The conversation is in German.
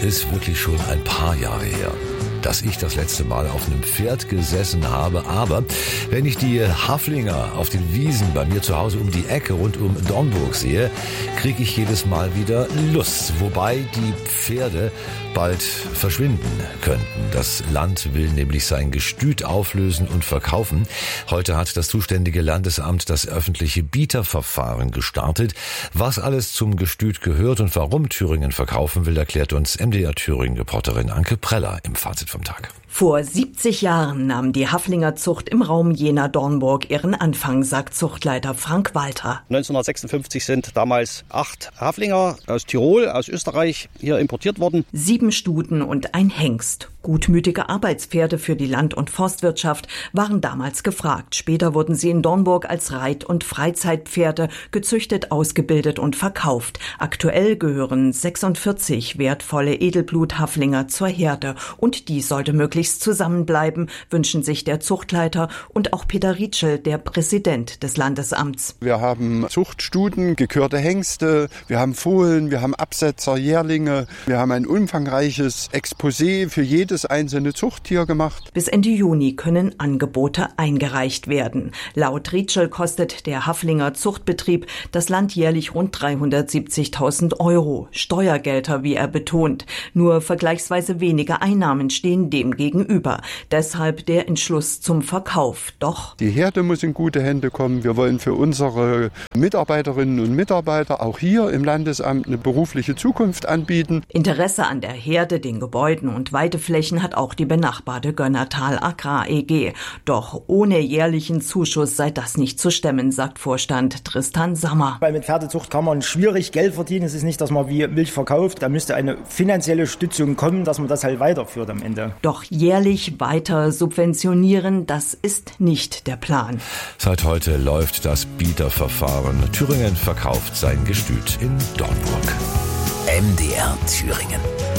ist wirklich schon ein paar Jahre her, dass ich das letzte Mal auf einem Pferd gesessen habe. Aber wenn ich die Haflinger auf den Wiesen bei mir zu Hause um die Ecke rund um Dornburg sehe, kriege ich jedes Mal wieder Lust. Wobei die Pferde bald verschwinden könnten. Das Land will nämlich sein Gestüt auflösen und verkaufen. Heute hat das zuständige Landesamt das öffentliche Bieterverfahren gestartet. Was alles zum Gestüt gehört und warum Thüringen verkaufen will, erklärt uns MDR Thüringen-Reporterin Anke Preller im Fazit vom Tag. Vor 70 Jahren nahm die Haflinger Zucht im Raum Jena-Dornburg ihren Anfang, sagt Zuchtleiter Frank Walter. 1956 sind damals 8 Haflinger aus Tirol, aus Österreich hier importiert worden. 7 Stuten und ein Hengst. Gutmütige Arbeitspferde für die Land- und Forstwirtschaft waren damals gefragt. Später wurden sie in Dornburg als Reit- und Freizeitpferde gezüchtet, ausgebildet und verkauft. Aktuell gehören 46 wertvolle Edelblut-Haflinger zur Herde. Und die sollte möglichst zusammenbleiben, wünschen sich der Zuchtleiter und auch Peter Rietschel, der Präsident des Landesamts. Wir haben Zuchtstuten, gekürte Hengste, wir haben Fohlen, wir haben Absetzer, Jährlinge, wir haben ein umfangreiches Exposé für jedes einzelne Zuchttier gemacht. Bis Ende Juni können Angebote eingereicht werden. Laut Rietschel kostet der Haflinger Zuchtbetrieb das Land jährlich rund 370.000 €. Steuergelder, wie er betont. Nur vergleichsweise wenige Einnahmen stehen dem gegenüber. Deshalb der Entschluss zum Verkauf. Doch die Herde muss in gute Hände kommen. Wir wollen für unsere Mitarbeiterinnen und Mitarbeiter auch hier im Landesamt eine berufliche Zukunft anbieten. Interesse an der Herde, den Gebäuden und Weideflächen hat auch die benachbarte Gönnertal Agrar EG. Doch ohne jährlichen Zuschuss sei das nicht zu stemmen, sagt Vorstand Tristan Sammer. Weil mit Pferdezucht kann man schwierig Geld verdienen. Es ist nicht, dass man wie Milch verkauft. Da müsste eine finanzielle Stützung kommen, dass man das halt weiterführt am Ende. Doch jährlich weiter subventionieren, das ist nicht der Plan. Seit heute läuft das Bieterverfahren. Thüringen verkauft sein Gestüt in Dornburg. MDR Thüringen.